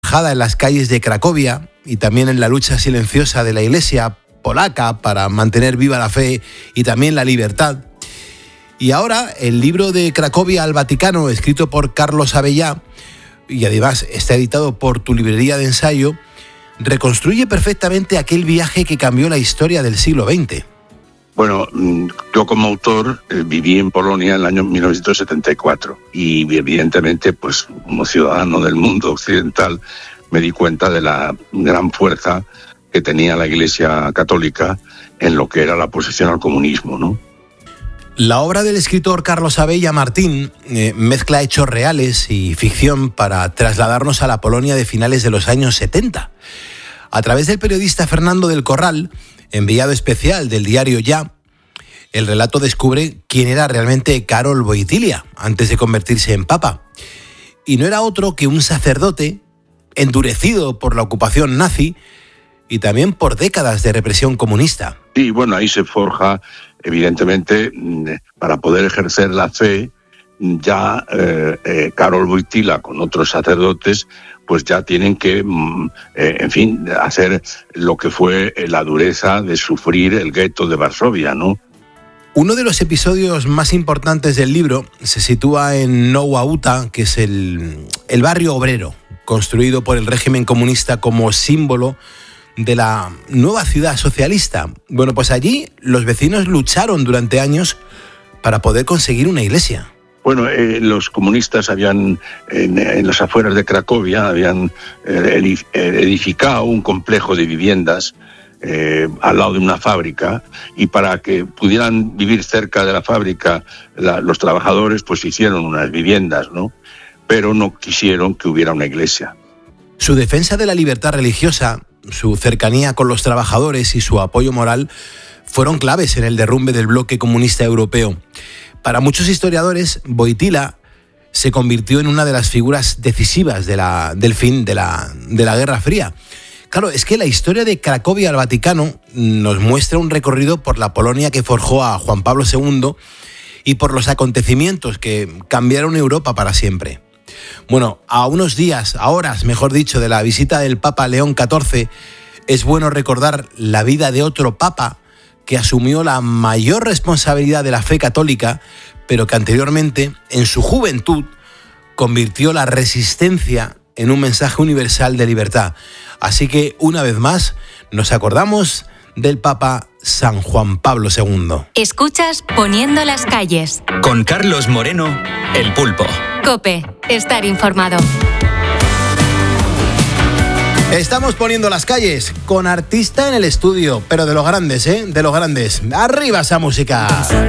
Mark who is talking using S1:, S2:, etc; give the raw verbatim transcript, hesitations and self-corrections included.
S1: zanjada en las calles de Cracovia y también en la lucha silenciosa de la Iglesia polaca para mantener viva la fe y también la libertad. Y ahora el libro de Cracovia al Vaticano, escrito por Carlos Abellá, y además está editado por Tu Librería de Ensayo, reconstruye perfectamente aquel viaje que cambió la historia del siglo veinte.
S2: Bueno, yo como autor eh, viví en Polonia en el año mil novecientos setenta y cuatro y evidentemente, pues como ciudadano del mundo occidental, me di cuenta de la gran fuerza que tenía la Iglesia Católica en lo que era la oposición al comunismo, ¿no?
S1: La obra del escritor Carlos Abellá Martín eh, mezcla hechos reales y ficción para trasladarnos a la Polonia de finales de los años setenta. A través del periodista Fernando del Corral, enviado especial del diario Ya, el relato descubre quién era realmente Karol Wojtyła antes de convertirse en papa. Y no era otro que un sacerdote endurecido por la ocupación nazi y también por décadas de represión comunista.
S2: Y bueno, ahí se forja, evidentemente, para poder ejercer la fe, ya eh, eh, Karol Wojtyła con otros sacerdotes, pues ya tienen que, eh, en fin, hacer lo que fue la dureza de sufrir el gueto de Varsovia, ¿no?
S1: Uno de los episodios más importantes del libro se sitúa en Nowa Huta, que es el, el barrio obrero, construido por el régimen comunista como símbolo de la nueva ciudad socialista. Bueno, pues allí los vecinos lucharon durante años para poder conseguir una iglesia.
S2: Bueno, eh, los comunistas habían, en, en las afueras de Cracovia, habían eh, edificado un complejo de viviendas eh, al lado de una fábrica, y para que pudieran vivir cerca de la fábrica la, los trabajadores, pues hicieron unas viviendas, ¿no? Pero no quisieron que hubiera una iglesia.
S1: Su defensa de la libertad religiosa, su cercanía con los trabajadores y su apoyo moral fueron claves en el derrumbe del bloque comunista europeo. Para muchos historiadores, Wojtyła se convirtió en una de las figuras decisivas de la, del fin de la, de la Guerra Fría. Claro, es que la historia de Cracovia al Vaticano nos muestra un recorrido por la Polonia que forjó a Juan Pablo segundo y por los acontecimientos que cambiaron Europa para siempre. Bueno, a unos días, a horas, mejor dicho, de la visita del Papa León catorce, es bueno recordar la vida de otro papa que asumió la mayor responsabilidad de la fe católica, pero que anteriormente, en su juventud, convirtió la resistencia en un mensaje universal de libertad. Así que, una vez más, nos acordamos del Papa San Juan Pablo segundo.
S3: Escuchas Poniendo las calles.
S4: Con Carlos Moreno, El Pulpo.
S3: COPE, estar informado.
S1: Estamos poniendo las calles con artista en el estudio, pero de los grandes, ¿eh? De los grandes. ¡Arriba esa música!